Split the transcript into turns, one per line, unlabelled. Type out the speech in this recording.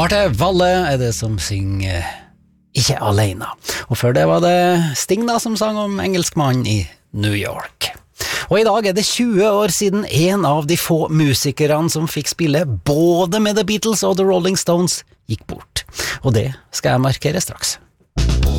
Marte Valle det som synger Ikke alene. Og før det var det Sting da som sang om engelskmannen i New York. Og i dag det 20 år siden en av de få musikerne som fikk spille både med The Beatles og The Rolling Stones gikk bort. Og det skal jeg markere straks.